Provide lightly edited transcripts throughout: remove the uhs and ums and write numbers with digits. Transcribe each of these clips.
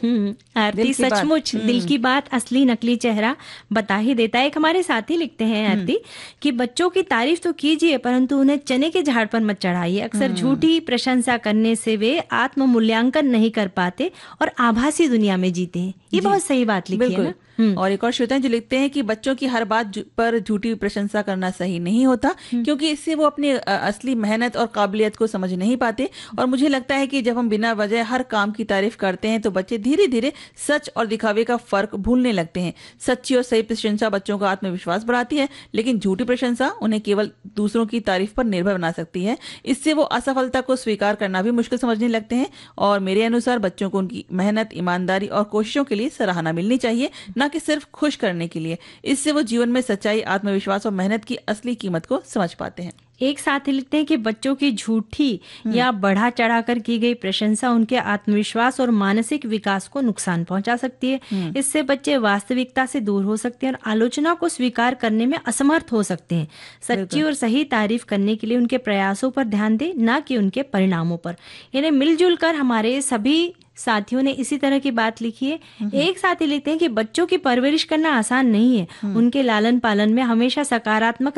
आरती, दिल की बात। सचमुच दिल की बात असली नकली चेहरा बता ही देता है। एक हमारे साथी लिखते हैं आरती कि बच्चों की तारीफ तो कीजिए परंतु उन्हें चने के झाड़ पर मत चढ़ाइए। अक्सर झूठी प्रशंसा करने से वे आत्म मूल्यांकन नहीं कर पाते और आभासी दुनिया में जीते हैं। ये जी, बहुत सही बात लिखी है बिल्कुल। ना। और एक और श्रोता हैं जो लिखते हैं कि बच्चों की हर बात पर झूठी प्रशंसा करना सही नहीं होता, क्योंकि इससे वो अपनी असली मेहनत और काबिलियत को समझ नहीं पाते। और मुझे लगता है कि जब हम बिना वजह हर काम की तारीफ करते हैं तो बच्चे धीरे धीरे सच और दिखावे का फर्क भूलने लगते हैं। सच्ची और सही प्रशंसा बच्चों का आत्मविश्वास बढ़ाती है, लेकिन झूठी प्रशंसा उन्हें केवल दूसरों की तारीफ पर निर्भर बना सकती है। इससे वो असफलता को स्वीकार करना भी मुश्किल समझने लगते हैं। और मेरे अनुसार बच्चों को उनकी मेहनत, ईमानदारी और कोशिशों के लिए सराहना मिलनी चाहिए, न कि सिर्फ खुश करने के लिए। इससे वो जीवन में सच्चाई, आत्मविश्वास और मेहनत की असली कीमत को समझ पाते हैं। एक साथी लिखते हैं कि बच्चों की झूठी या बढ़ा चढ़ाकर की गई प्रशंसा उनके आत्मविश्वास और मानसिक विकास को नुकसान पहुंचा सकती है। इससे बच्चे वास्तविकता से दूर हो सकते हैं और आलोचना को स्वीकार करने में असमर्थ हो सकते हैं। सच्ची और सही तारीफ करने के लिए उनके प्रयासों पर ध्यान दें, न कि उनके परिणामों पर। यानी मिलजुल कर हमारे सभी साथियों ने इसी तरह की बात लिखी है। एक साथी लिखते हैं कि बच्चों की परवरिश करना आसान नहीं है। उनके लालन पालन में हमेशा सकारात्मक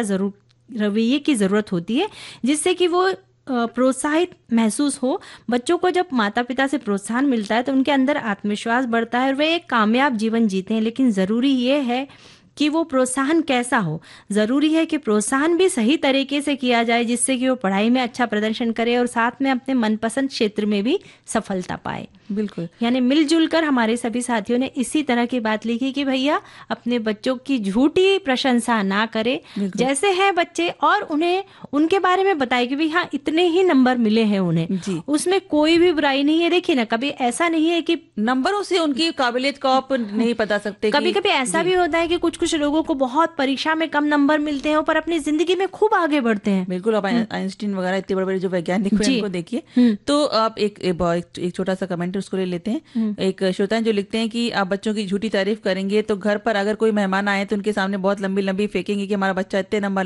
रवैये की जरूरत होती है, जिससे कि वो प्रोत्साहित महसूस हो। बच्चों को जब माता पिता से प्रोत्साहन मिलता है तो उनके अंदर आत्मविश्वास बढ़ता है और वे एक कामयाब जीवन जीते हैं। लेकिन जरूरी ये है कि वो प्रोत्साहन कैसा हो। जरूरी है कि प्रोत्साहन भी सही तरीके से किया जाए, जिससे कि वो पढ़ाई में अच्छा प्रदर्शन करे और साथ में अपने मनपसंद क्षेत्र में भी सफलता पाए। बिल्कुल। यानी मिलजुल कर हमारे सभी साथियों ने इसी तरह की बात लिखी कि भैया अपने बच्चों की झूठी प्रशंसा ना करें, जैसे हैं बच्चे, और उन्हें उनके बारे में बताए कि भाई हाँ इतने ही नंबर मिले हैं उन्हें जी। उसमें कोई भी बुराई नहीं है। देखिए ना, कभी ऐसा नहीं है कि नंबरों से उनकी काबिलियत को आप नहीं बता सकते। कभी कभी ऐसा भी होता है कि कुछ कुछ लोगों को बहुत परीक्षा में कम नंबर मिलते हैं पर अपनी जिंदगी में खूब आगे बढ़ते हैं। बिल्कुल। आप आइंस्टीन वगैरह इतने बड़े बड़े जो वैज्ञानिक हैं उनको देखिए। तो आप एक छोटा सा कमेंट उसको ले लेते हैं। एक श्रोता हैं जो लिखते हैं कि आप बच्चों की झूठी तारीफ करेंगे तो घर पर अगर कोई मेहमान आए तो उनके सामने बहुत लंबी लंबी फेंकेंगे कि हमारा बच्चा इतने नंबर